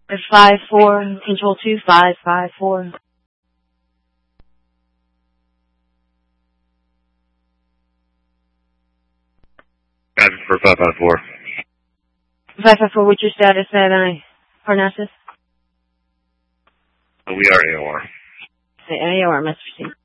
5-4, control 2-5-5-4. For 554. 554, what's your status at Parnassus? We are AOR. AOR, must proceed.